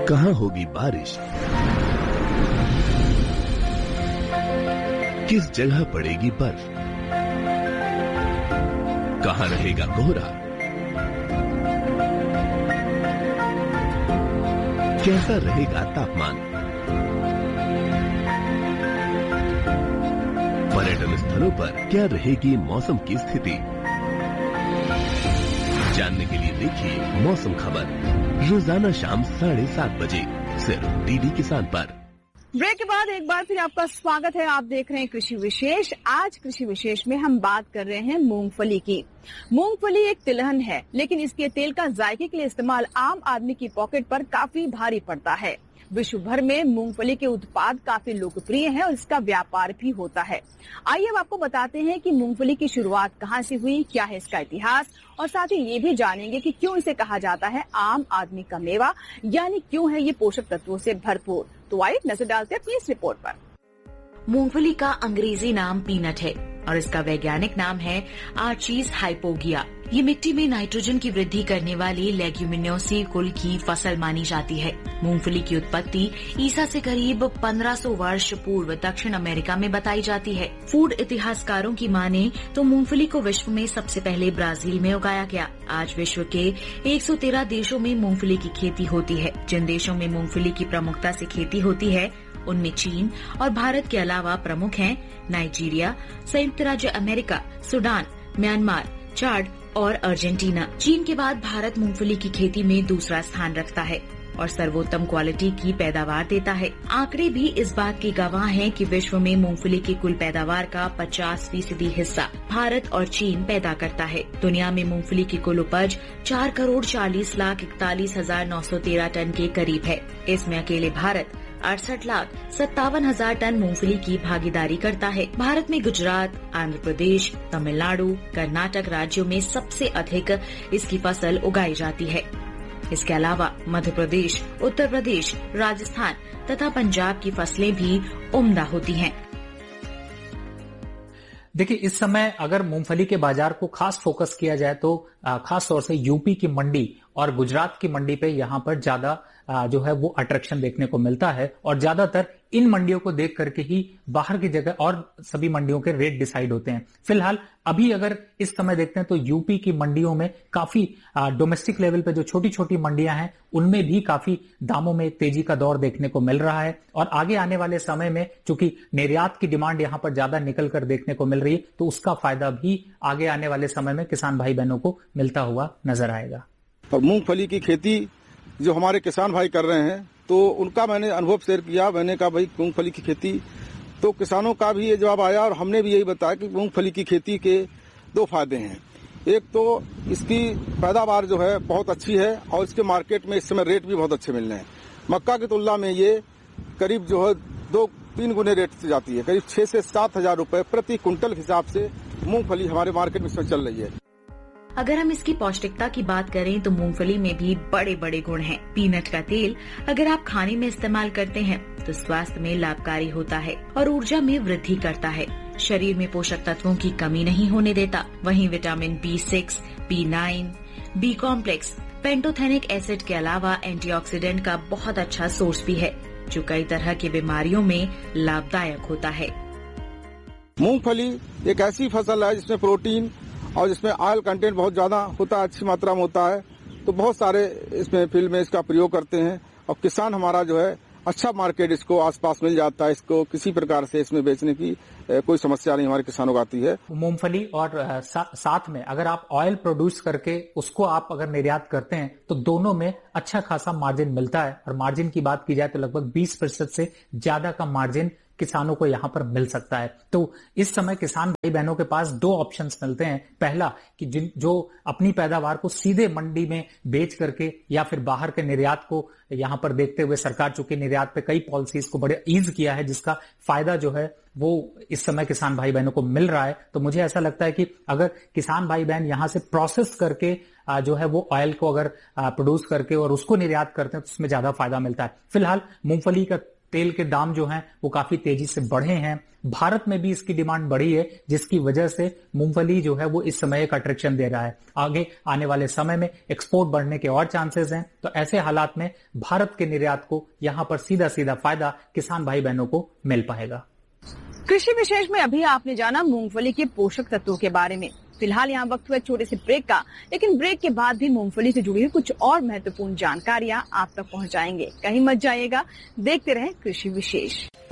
कहाँ होगी बारिश, किस जगह पड़ेगी बर्फ, कहाँ रहेगा कोहरा, कैसा रहेगा तापमान। पर्यटन स्थलों पर क्या रहेगी मौसम की स्थिति, जानने के लिए देखिए मौसम खबर रोजाना शाम 7:30 बजे सिर्फ डीडी किसान पर। ब्रेक के बाद एक बार फिर आपका स्वागत है। आप देख रहे हैं कृषि विशेष। आज कृषि विशेष में हम बात कर रहे हैं मूंगफली की। मूंगफली एक तिलहन है, लेकिन इसके तेल का जायके के लिए इस्तेमाल आम आदमी की पॉकेट पर काफी भारी पड़ता है। विश्व भर में मूंगफली के उत्पाद काफी लोकप्रिय हैं और इसका व्यापार भी होता है। आइए अब आपको बताते हैं कि मूंगफली की शुरुआत कहां से हुई, क्या है इसका इतिहास, और साथ ही ये भी जानेंगे कि क्यों इसे कहा जाता है आम आदमी का मेवा, यानी क्यों है ये पोषक तत्वों से भरपूर। तो आइए नजर डालते हैं अपनी इस रिपोर्ट पर। मूंगफली का अंग्रेजी नाम पीनट है और इसका वैज्ञानिक नाम है आर्चीज हाइपोगिया। ये मिट्टी में नाइट्रोजन की वृद्धि करने वाली लेग्यूमिनोसी कुल की फसल मानी जाती है। मूंगफली की उत्पत्ति ईसा से करीब 1500 वर्ष पूर्व दक्षिण अमेरिका में बताई जाती है। फूड इतिहासकारों की माने तो मूंगफली को विश्व में सबसे पहले ब्राजील में उगाया गया। आज विश्व के 113 देशों में मूंगफली की खेती होती है। जिन देशों में मूंगफली की प्रमुखता से खेती होती है उनमें चीन और भारत के अलावा प्रमुख हैं नाइजीरिया, संयुक्त राज्य अमेरिका, सूडान, म्यांमार, चाड और अर्जेंटीना। चीन के बाद भारत मूंगफली की खेती में दूसरा स्थान रखता है और सर्वोत्तम क्वालिटी की पैदावार देता है। आंकड़े भी इस बात की गवाह हैं कि विश्व में मूंगफली की कुल पैदावार का 50% हिस्सा भारत और चीन पैदा करता है। दुनिया में मूंगफली की कुल उपज 4,40,41,913 टन के करीब है। इसमें अकेले भारत 68,57,000 टन मूंगफली की भागीदारी करता है। भारत में गुजरात, आंध्र प्रदेश, तमिलनाडु, कर्नाटक राज्यों में सबसे अधिक इसकी फसल उगाई जाती है। इसके अलावा मध्य प्रदेश, उत्तर प्रदेश, राजस्थान तथा पंजाब की फसलें भी उम्दा होती हैं। देखिए, इस समय अगर मूंगफली के बाजार को खास फोकस किया जाए तो खास तौर से यूपी की मंडी और गुजरात की मंडी पे यहाँ पर ज्यादा जो है वो अट्रैक्शन देखने को मिलता है और ज्यादातर इन मंडियों को देख करके ही बाहर की जगह और सभी मंडियों के रेट डिसाइड होते हैं। फिलहाल अभी अगर इस समय देखते हैं तो यूपी की मंडियों में काफी डोमेस्टिक लेवल पे जो छोटी छोटी मंडियां हैं उनमें भी काफी दामों में तेजी का दौर देखने को मिल रहा है और आगे आने वाले समय में चूंकि निर्यात की डिमांड यहाँ पर ज्यादा निकल कर देखने को मिल रही है तो उसका फायदा भी आगे आने वाले समय में किसान भाई बहनों को मिलता हुआ नजर आएगा। और मूंगफली की खेती जो हमारे किसान भाई कर रहे हैं तो उनका मैंने अनुभव शेयर किया। मैंने कहा भाई मूंगफली की खेती, तो किसानों का भी ये जवाब आया और हमने भी यही बताया कि मूंगफली की खेती के 2 फायदे हैं। एक तो इसकी पैदावार जो है बहुत अच्छी है और इसके मार्केट में इस समय रेट भी बहुत अच्छे मिल रहे हैं। मक्का की तुलना में ये करीब जो है 2-3 गुने रेट से जाती है। करीब 6 से 7 हजार रुपए प्रति कुंटल के हिसाब से मूंगफली हमारे मार्केट में इसमें चल रही है। अगर हम इसकी पौष्टिकता की बात करें तो मूंगफली में भी बड़े बड़े गुण हैं। पीनट का तेल अगर आप खाने में इस्तेमाल करते हैं तो स्वास्थ्य में लाभकारी होता है और ऊर्जा में वृद्धि करता है। शरीर में पोषक तत्वों की कमी नहीं होने देता। वहीं vitamin B6, B9, B complex, pantothenic acid के अलावा एंटीऑक्सीडेंट का बहुत अच्छा सोर्स भी है जो कई तरह की बीमारियों में लाभदायक होता है। मूंगफली एक ऐसी फसल है जिसमें प्रोटीन और जिसमें ऑयल कंटेंट बहुत ज्यादा होता है, अच्छी मात्रा में होता है। तो बहुत सारे इसमें फील्ड में इसका प्रयोग करते हैं और किसान हमारा जो है अच्छा मार्केट इसको आसपास मिल जाता है। इसको किसी प्रकार से इसमें बेचने की कोई समस्या नहीं हमारे किसानों को आती है। मूंगफली और साथ में अगर आप ऑयल प्रोड्यूस करके उसको आप अगर निर्यात करते हैं तो दोनों में अच्छा खासा मार्जिन मिलता है और मार्जिन की बात की जाए तो लगभग 20% से ज्यादा का मार्जिन किसानों को यहाँ पर मिल सकता है। तो इस समय किसान भाई बहनों के पास 2 ऑप्शंस मिलते हैं। पहला कि जो अपनी पैदावार को सीधे मंडी में बेच करके या फिर बाहर के निर्यात को यहाँ पर देखते हुए सरकार चूंकि निर्यात पे कई पॉलिसीज को बड़े ईज किया है जिसका फायदा जो है वो इस समय किसान भाई बहनों को मिल रहा है। तो मुझे ऐसा लगता है कि अगर किसान भाई बहन यहाँ से प्रोसेस करके जो है वो ऑयल को अगर प्रोड्यूस करके और उसको निर्यात करते हैं तो उसमें ज्यादा फायदा मिलता है। फिलहाल मूंगफली का तेल के दाम जो हैं वो काफी तेजी से बढ़े हैं। भारत में भी इसकी डिमांड बढ़ी है, जिसकी वजह से मूंगफली जो है वो इस समय एक अट्रैक्शन दे रहा है। आगे आने वाले समय में एक्सपोर्ट बढ़ने के और चांसेस हैं। तो ऐसे हालात में भारत के निर्यात को यहाँ पर सीधा सीधा फायदा किसान भाई बहनों को मिल पाएगा। कृषि विशेष में अभी आपने जाना मूंगफली के पोषक तत्वों के बारे में। फिलहाल यहाँ वक्त हुआ छोटे से ब्रेक का, लेकिन ब्रेक के बाद भी मूंगफली से जुड़ी हुई कुछ और महत्वपूर्ण जानकारियां आप तक पहुंचाएंगे। कहीं मत जाइएगा, देखते रहें कृषि विशेष।